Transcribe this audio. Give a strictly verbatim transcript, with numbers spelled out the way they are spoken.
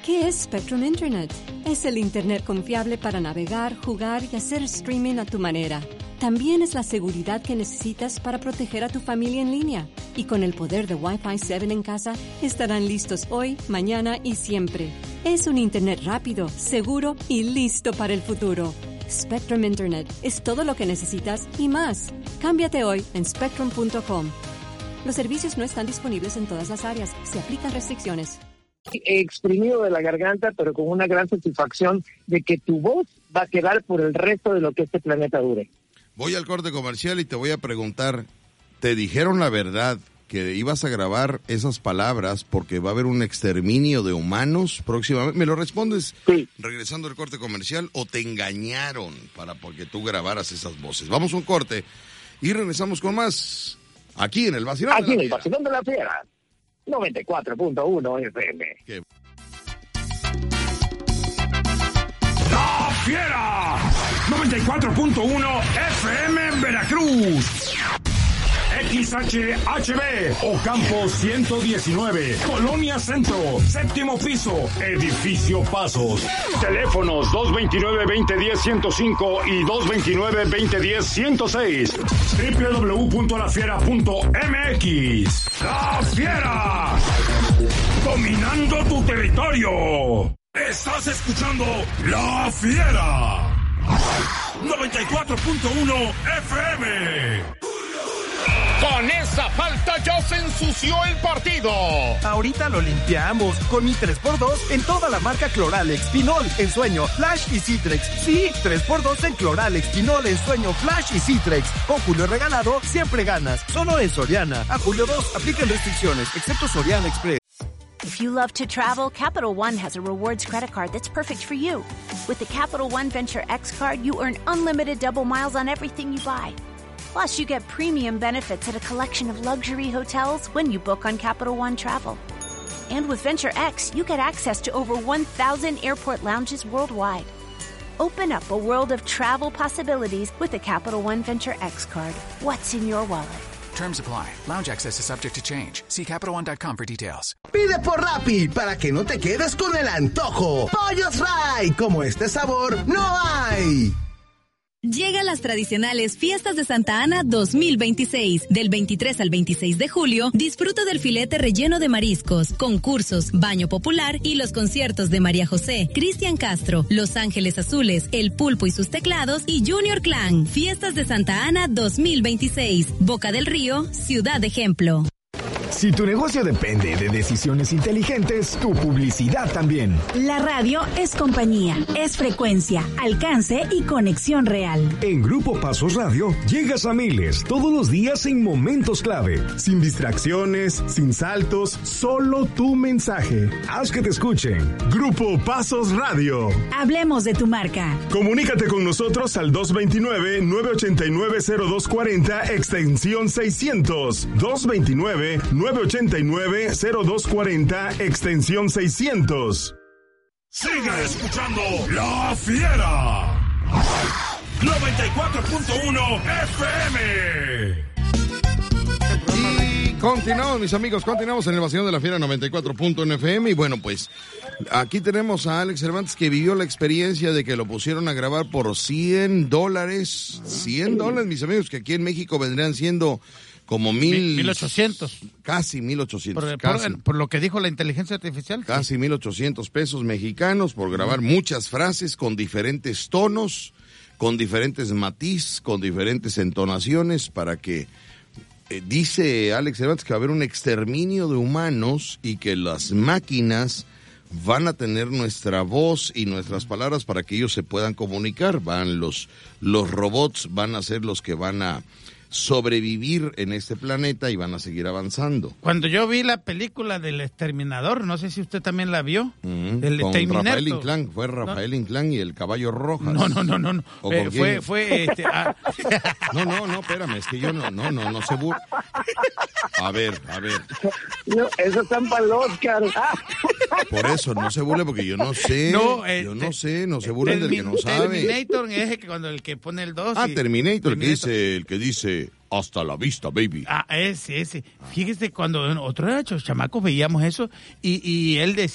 ¿Qué es Spectrum Internet? Es el Internet confiable para navegar, jugar y hacer streaming a tu manera. También es la seguridad que necesitas para proteger a tu familia en línea. Y con el poder de Wi-Fi siete en casa, estarán listos hoy, mañana y siempre. Es un Internet rápido, seguro y listo para el futuro. Spectrum Internet es todo lo que necesitas y más. Cámbiate hoy en spectrum punto com. Los servicios no están disponibles en todas las áreas. Se aplican restricciones. Exprimido de la garganta, pero con una gran satisfacción de que tu voz va a quedar por el resto de lo que este planeta dure. Voy al corte comercial y te voy a preguntar, ¿te dijeron la verdad que ibas a grabar esas palabras porque va a haber un exterminio de humanos próximamente? ¿Me lo respondes sí. regresando al corte comercial o te engañaron para porque tú grabaras esas voces? Vamos a un corte y regresamos con más aquí en el Vacilón Aquí de la en el Fiera. Vacilón de la Fiera, noventa y cuatro punto uno F M. ¿Qué? ¡La Fiera! noventa y cuatro punto uno F M en Veracruz. X H H B, Ocampo ciento diecinueve, Colonia Centro, séptimo piso, Edificio Pasos. Teléfonos dos dos nueve, dos cero uno cero, ciento cinco y dos dos nueve, dos cero uno cero, ciento seis. doble u doble u doble u punto la fiera punto m x. ¡La Fiera! Dominando tu territorio. Estás escuchando La Fiera. noventa y cuatro punto uno F M. Con esa falta ya se ensució el partido. Ahorita lo limpiamos con mi tres por dos en toda la marca Cloralex, Pinol, Ensueño, Flash y Citrex. Sí, tres por dos en Cloralex, Pinol, Ensueño, Flash y Citrex. Con Julio regalado, siempre ganas. Solo en Soriana. A Julio dos apliquen restricciones, excepto Soriana Express. If you love to travel, Capital One has a rewards credit card that's perfect for you. With the Capital One Venture X card, you earn unlimited double miles on everything you buy. Plus, you get premium benefits at a collection of luxury hotels when you book on Capital One Travel. And with Venture X, you get access to over one thousand airport lounges worldwide. Open up a world of travel possibilities with the Capital One Venture X card. What's in your wallet? Terms apply. Lounge access is subject to change. See Capital One dot com for details. Pide por Rappi para que no te quedes con el antojo. Pollos Ray, como este sabor no hay. Llega las tradicionales Fiestas de Santa Ana dos mil veintiséis. Del veintitrés al veintiséis de julio, disfruta del filete relleno de mariscos, concursos, baño popular y los conciertos de María José, Cristian Castro, Los Ángeles Azules, El Pulpo y sus teclados y Junior Clan. Fiestas de Santa Ana dos mil veintiséis. Boca del Río, Ciudad Ejemplo. Si tu negocio depende de decisiones inteligentes, tu publicidad también. La radio es compañía, es frecuencia, alcance y conexión real. En Grupo Pasos Radio llegas a miles todos los días en momentos clave. Sin distracciones, sin saltos, solo tu mensaje. Haz que te escuchen. Grupo Pasos Radio. Hablemos de tu marca. Comunícate con nosotros al dos dos nueve, nueve ocho nueve, cero dos cuatro cero, extensión seiscientos. dos dos nueve, nueve ocho nueve, cero dos cuatro cero, extensión seiscientos. Sigue escuchando La Fiera. noventa y cuatro punto uno F M. Y continuamos, mis amigos, continuamos en el Vacilón de la Fiera noventa y cuatro punto uno F M. Y bueno, pues aquí tenemos a Alex Cervantes, que vivió la experiencia de que lo pusieron a grabar por cien dólares. cien dólares, mis amigos, que aquí en México vendrían siendo como mil... mil ochocientos. Casi mil ochocientos. Por, casi. por, por lo que dijo la inteligencia artificial. Casi mil ochocientos pesos mexicanos por grabar muchas frases con diferentes tonos, con diferentes matiz, con diferentes entonaciones para que... Eh, dice Alex Cervantes que va a haber un exterminio de humanos y que las máquinas van a tener nuestra voz y nuestras palabras para que ellos se puedan comunicar. Van los, los robots van a ser los que van a sobrevivir en este planeta y van a seguir avanzando. Cuando yo vi la película del Exterminador, no sé si usted también la vio, uh-huh. el Con Terminator. Rafael Inclán, fue Rafael no. Inclán y el Caballo Rojas. No, no, no, no, no. Eh, fue, fue, este, ah. No, no, no, espérame, es que yo no, no, no, no se burla. A ver, a ver. No, eso está para el Oscar. Por eso, no se burle porque yo no sé, no, eh, yo no sé, no se burlen del que no sabe. Terminator es el que cuando el que pone el dos. Ah, y, Terminator, Terminator, el que dice, el que dice hasta la vista, baby. Ah, ese, ese. Fíjese, cuando nosotros éramos chamacos veíamos eso y, y él decía